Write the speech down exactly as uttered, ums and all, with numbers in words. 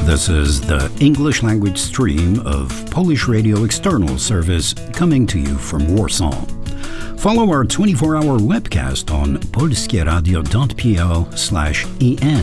This is the English language stream of Polish Radio External Service coming to you from Warsaw. Follow our twenty-four hour webcast on polskieradio dot p l slash en.